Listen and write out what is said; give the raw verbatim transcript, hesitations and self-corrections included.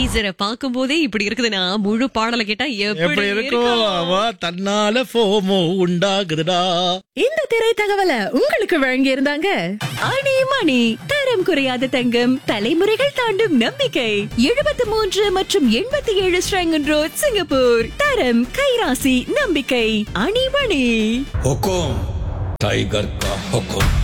டீசரை பார்க்கும் போதே இப்படி இருக்குதுன்னா முழு பாடலை கேட்டா எப்படி எப்படி இருக்கும் இருக்கும்? அவ தன்னால ஃபோமோ உண்டாகுதுடா. இந்த திரை தகவலை உங்களுக்கு வழங்கி இருந்தாங்க அணி மணி தரம் குறையாத தங்கம் தலைமுறைகள் தாண்டும் நம்பிக்கை எழுபத்தி மூன்று மற்றும் எண்பத்தி ஏழு ஸ்ரங்கன் ரோட் சிங்கப்பூர். தரம் கைராசி நம்பிக்கை அணி மணி. हुकुम टाइगर का हुकुम।